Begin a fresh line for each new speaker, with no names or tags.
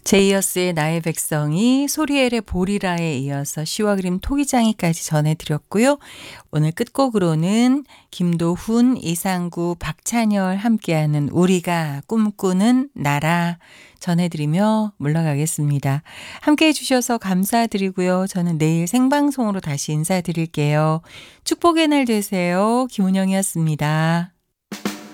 제이어스의 나의 백성이, 소리엘의 보리라에 이어서 시와 그림 토기장이까지 전해드렸고요. 오늘 끝곡으로는 김도훈, 이상구, 박찬열 함께하는 우리가 꿈꾸는 나라 전해드리며 물러가겠습니다. 함께해 주셔서 감사드리고요. 저는 내일 생방송으로 다시 인사드릴게요. 축복의 날 되세요. 김은영이었습니다.